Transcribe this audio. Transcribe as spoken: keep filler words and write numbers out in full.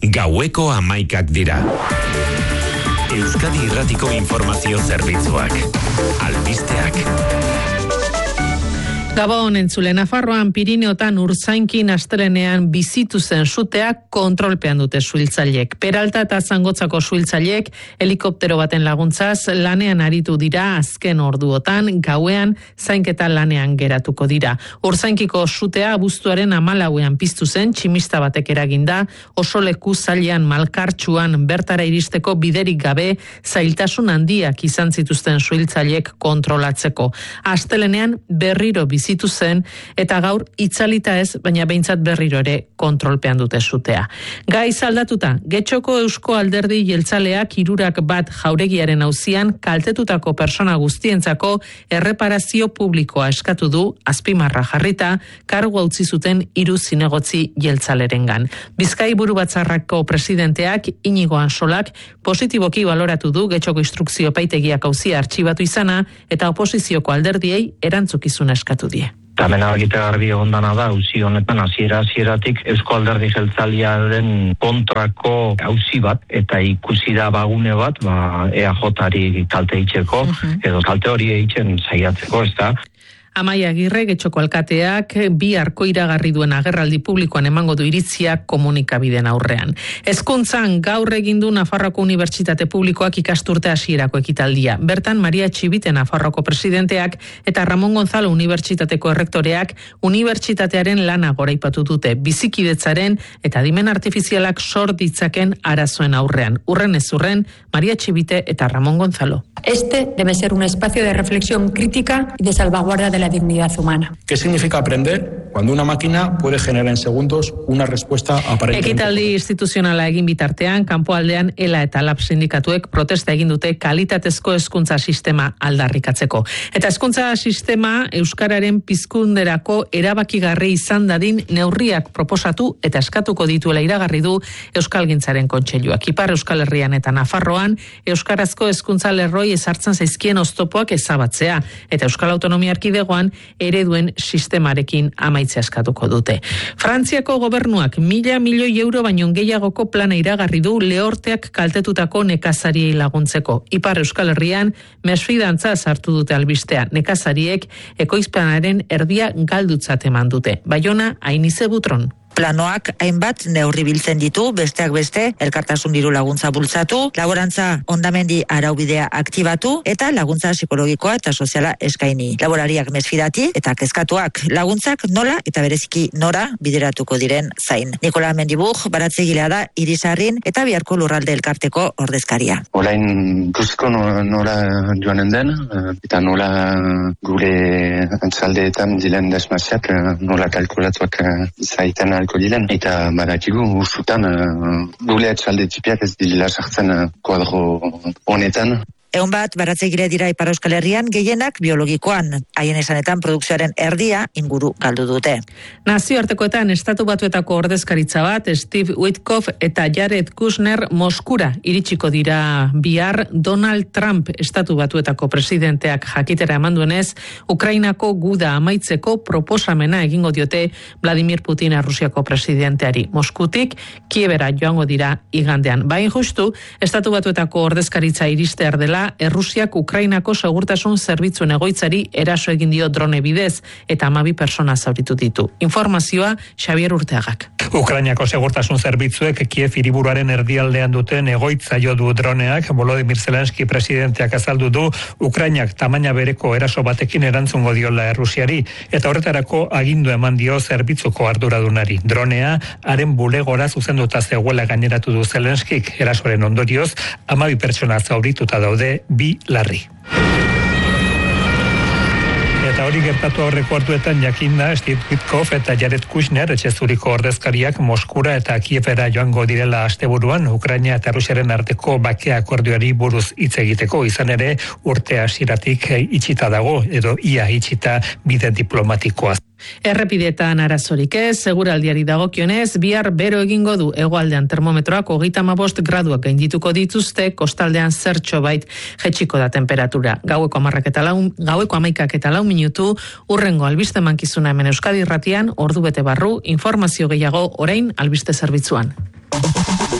Gaueko hamaikak dira. Euskadi Irratiko Informazio Zerbitzuak. Albisteak. Gabon entzule, Nafarroan Pirineotan Urzainkin astelenean bizitu zen suteak kontrolpean dute suhiltzaileek. Peralta eta Zangotzako suhiltzaileek helikoptero baten laguntzaz lanean aritu dira azken orduotan, gauean zainketa lanean geratuko dira. Urzainkiko sutea abuztuaren hamalauean piztu zen, tximista batek eraginda, oso leku zailean malkartsuan bertara iristeko biderik gabe zailtasun handiak izan zituzten suhiltzaileek kontrolatzeko. Astelenean berriro bizitu bizitu zen, eta gaur itzalita ez, baina behintzat berriro ere kontrolpean dute sutea. Gai aldatuta, Getxoko Eusko Alderdi Jeltzaleak hirurak bat jauregiaren auzian kaltetutako persona guztientzako erreparazio publikoa eskatu du, azpimarra jarrita, kargu utzi zuten hiru zinegotzi jeltzalerengan. Bizkai Buru Batzarrako presidenteak Inigo Ansolak positiboki baloratu du Getxoko Instrukzio Epaitegiak auzia artxibatu izana eta oposizioko alderdiei erantzukizuna eskatu die. Hemen argite garbi egondana da, auzi honetan hasiera hasieratik Eusko Alderdi Jeltzalearen kontrako auzi bat, eta ikusi da bagune bat, ba, E A Jari kalte eitzeko, uh-huh. edo kalte hori eitzen saiatzeko, ez da. Amaia Agirre, Getxoko alkateak, bi arko iragarri duen agerraldi publikoan emango du iritzia komunikabideen aurrean. Hezkuntzan gaur egin du Nafarroako Unibertsitate Publikoak ikasturte hasierako ekitaldia. Bertan Maria Txibite Nafarroako presidenteak eta Ramon Gonzalo Unibertsitateko errektoreak unibertsitatearen lana goraipatu dute bizikidetzaren eta adimen artifizialak sor ditzaken arazoen aurrean. Urren ez urren, Maria Txibite eta Ramon Gonzalo. Este debe ser un espacio de reflexión crítica y de salvaguarda de la dignidad humana. ¿Qué significa aprender cuando una máquina puede generar en segundos una respuesta aparentemente? Ekitaldi instituzionala egin bitartean, kanpoaldean ELA eta LAB sindikatuek protesta egin dute kalitatezko hezkuntza sistema aldarrikatzeko. Eta hezkuntza sistema euskararen pizkunderako erabakigarri izan dadin neurriak proposatu eta eskatuko dituela iragarri du Euskalgintzaren Kontseiluak. Ipar Euskal Herrian eta Nafarroan euskarazko hezkuntza lerroi ezartzen zaizkien oztopoak ezabatzea eta Euskal Autonomia Erkidegoan ereduen sistemarekin amaitzea eskatuko dute. Frantziako gobernuak mila milioi euro baino gehiagoko plana iragarri du lehorteak kaltetutako nekazariei laguntzeko. Ipar Euskal Herrian mesfidantza sartu dute albistea. Nekazariek ekoizpenaren erdia galdutzat eman dute. Baiona, Ainize Butron. Planoak hainbat neurri biltzen ditu, besteak beste, elkartasun diru laguntza bultzatu, laborantza ondamendi araubidea aktibatu, eta laguntza psikologikoa eta soziala eskaini. Laborariak mesfidati eta kezkatuak laguntzak nola eta bereziki nora bideratuko diren zain. Nikola Mendibuk, baratzegilea da Irisarrin eta Biharko Lurralde Elkarteko ordezkaria. Orain guztiko nola joanen den, eta nola gure antzaldeetan diren desmaziak nola kalkulatuak izaiten alko diren, eta badakigu usutan uh, gure etxalde tipiak ez dila sartzen uh, kuadro honetan. Egun bat, baratzegile dira Ipar Euskal Herrian, gehienak biologikoan. Haien esanetan produkzioaren erdia inguru galdu dute. Nazioartekoetan Estatu Batuetako ordezkaritza bat, Steve Witkoff eta Jared Kushner Moskura iritsiko dira bihar. Donald Trump Estatu Batuetako presidenteak jakitera eman duenez, Ukrainako guda amaitzeko proposamena egingo diote Vladimir Putin Errusiako presidenteari. Moskutik Kiebera joango dira igandean. Bain justu, Estatu Batuetako ordezkaritza iristear dela Errusiak Ukrainako segurtasun zerbitzuen egoitzari eraso egin dio drone bidez eta hamabi persona zauritu ditu. Informazioa Xabier Urteagak. Ukrainako segurtasun zerbitzuek Kiev hiriburuaren erdialdean duten egoitza jo du droneak. Volodymyr Zelensky presidenteak azaldu du Ukrainak tamaina bereko eraso batekin erantzungo diola Errusiari eta horretarako agindu eman dio zerbitzuko arduradunari. Dronea haren bulegora zuzenduta zegoela gaineratu du Zelenskik. Erasoren ondorioz hamabi pertsona zaurituta daude, bi larri. Eta hori gertatu aurreko hartuetan jakinda Steve Witkoff eta Jared Kushner etxezuriko ordezkariak Moskura eta Kievera joango direla asteburuan Ukraina eta Errusiaren arteko bake akordioari buruz hitz egiteko, izan ere urte hasieratik itxita dago edo ia itxita bide diplomatikoa. Errepidetan arazorik ez, seguraldiari dagokionez, bihar bero egingo du hegoaldean termometroak hogeita hamabost graduak gaindituko dituzte, kostaldean zertxo bait jetxiko da temperatura. Gaueko hamarrak eta lau, gaueko hamaikak eta lau minutu, urrengo albiste mankizuna hemen Euskadi Irratian, ordu bete barru, informazio gehiago orain albiste zerbitzuan.